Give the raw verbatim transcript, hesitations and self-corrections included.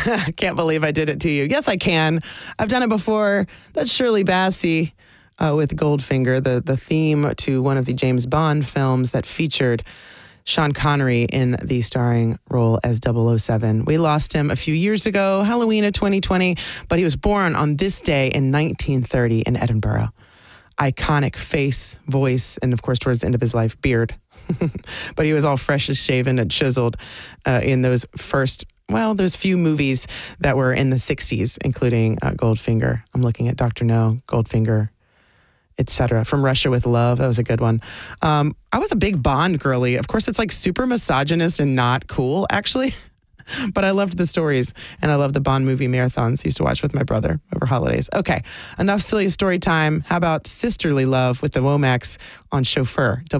Can't believe I did it to you. Yes, I can. I've done it before. That's Shirley Bassey uh, with Goldfinger, the, the theme to one of the James Bond films that featured Sean Connery in the starring role as double oh seven. We lost him a few years ago, Halloween of twenty twenty, but he was born on this day in nineteen thirty in Edinburgh. Iconic face, voice, and of course, towards the end of his life, beard. But he was all freshly shaven and chiseled uh, in those first, well, those few movies that were in the sixties, including uh, Goldfinger. I'm looking at Doctor No, Goldfinger, et cetera. From Russia with Love. That was a good one. Um, I was a big Bond girly. Of course, it's like super misogynist and not cool, actually. But I loved the stories, and I loved the Bond movie marathons I used to watch with my brother over holidays. Okay, enough silly story time. How about Sisterly Love with the Womacs on Chauffeur?